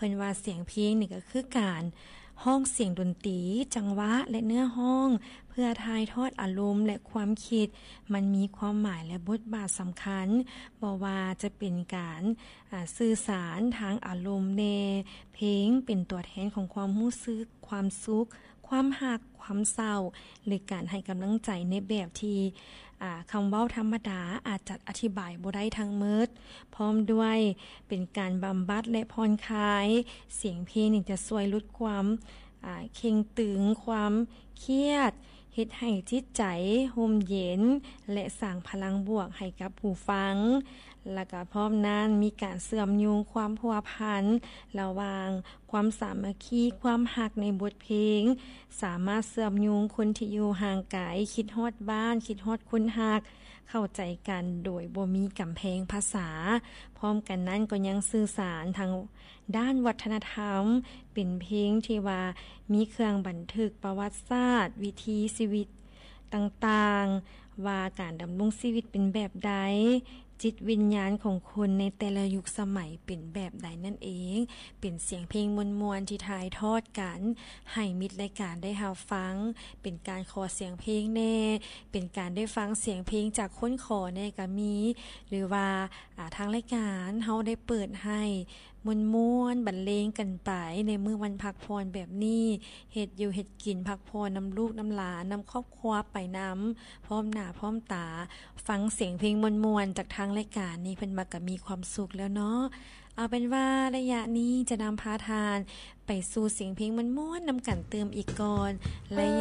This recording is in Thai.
พิ่นว่าเสียงเพลงนี่ก็คือการห้องเสียงดนตรีจังหวะและเนื้อห้องเพื่อถ่ายทอดอารมณ์และความคิดมันมีความหมายและบทบาทสำคัญบ่ว่าจะเป็นการสื่อสารทางอารมณ์ในเพลงเป็นตัวแทนของความรู้สึกความสุขความหักความเศร้าหรือการให้กำลังใจในแบบที่คำเว้าธรรมดาอาจจะอธิบายบ่ได้ทั้งหมดพร้อมด้วยเป็นการบำบัดและผ่อนคลายเสียงเพลงนี่จะช่วยลดความเค็งตึงความเครียดเฮ็ดให้จิตใจร่มเย็นและสร้างพลังบวกให้กับผู้ฟังแล้วก็พร้อมนั้นมีการเชื่อมโยงความพัวพันระหว่างความสามัคคีความหักในบทเพลงสามารถเชื่อมโยงคนที่อยู่ห่างไกลคิดฮอดบ้านคิดฮอดคนหักเข้าใจกันโดยบ่มีกำแพงภาษาพร้อมกันนั้นก็ยังสื่อสารทางด้านวัฒนธรรมเป็นเพลงที่ว่ามีเครื่องบันทึกประวัติศาสตร์วิถีชีวิตต่างๆว่าการดำรงชีวิตเป็นแบบใดจิตวิญญาณของคนในแต่ละยุคสมัยเป็นแบบใดนั่นเองเป็นเสียงเพลงมวลๆที่ถ่ายทอดกันให้มิตรรายการได้รับฟังเป็นการขอเสียงเพลงแน่เป็นการได้ฟังเสียงเพลงจากคนขอแน่ก็มีหรือว่าทางรายการเฮาได้เปิดให้ม่วนๆบรรเลงกันไปในมื้อวันพักผ่อนแบบนี้เฮ็ดอยู่เฮ็ดกินพักผ่อนนำลูกนำหลานนำครอบครัวไปนำพร้อมหน้าพร้อมตาฟังเสียงเพลงม่วนๆจากทางรายการนี้เพิ่นก็มีความสุขแล้วเนาะเอาเป็นว่าระยะนี้จะนำพาทานไปสู่เสียงเพลงม่วนๆนำกันเติมอีกก่อนและ